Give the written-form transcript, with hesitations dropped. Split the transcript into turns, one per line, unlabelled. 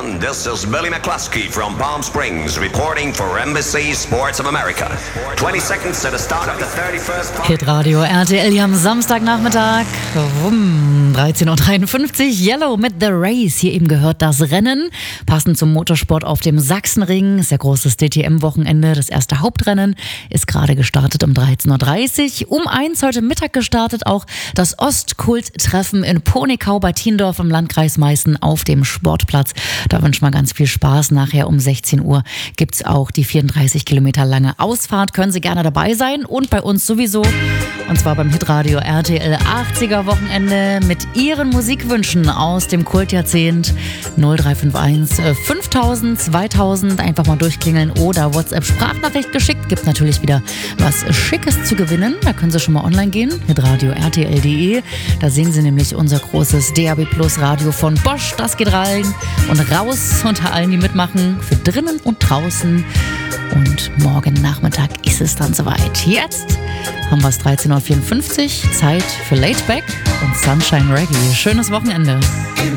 gentlemen, this is Billy McCluskey from Palm Springs reporting for Embassy Sports of America. 20 seconds to the start of the 31st...
Hitradio RTL hier am Samstagnachmittag. 13.53 Uhr. Yellow mit The Race. Hier eben gehört das Rennen. Passend zum Motorsport auf dem Sachsenring. Ist ja großes DTM-Wochenende. Das erste Hauptrennen ist gerade gestartet um 13.30 Uhr. Um 1 heute Mittag gestartet auch das Ostkult-Treffen in Ponickau bei Tiendorf im Landkreis Meißen auf dem Sportplatz. Da wünschen wir ganz viel Spaß. Nachher um 16 Uhr gibt's auch die 34 Kilometer lange Ausfahrt. Können Sie gerne dabei sein und bei uns sowieso. Und zwar beim Hitradio RTL 80er Wochenende mit Ihren Musikwünschen aus dem Kultjahrzehnt 0351 5000 2000. Einfach mal durchklingeln oder WhatsApp-Sprachnachricht geschickt. Gibt natürlich wieder was Schickes zu gewinnen. Da können Sie schon mal online gehen, hitradio rtl.de. Da sehen Sie nämlich unser großes DAB Plus Radio von Bosch. Das geht rein und raus unter allen, die mitmachen, für drinnen und draußen. Und morgen Nachmittag ist es dann soweit. Jetzt haben wir es 13.54 Uhr. Zeit für Laidback und Sunshine Reggae. Schönes Wochenende.